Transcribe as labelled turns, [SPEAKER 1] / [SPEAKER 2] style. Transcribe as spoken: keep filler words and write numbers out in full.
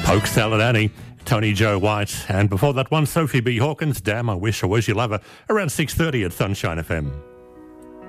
[SPEAKER 1] Oak Salad Annie, Tony Joe White, and before that one, Sophie B. Hawkins, Damn, I Wish I Was Your Lover, around six thirty at Sunshine F M.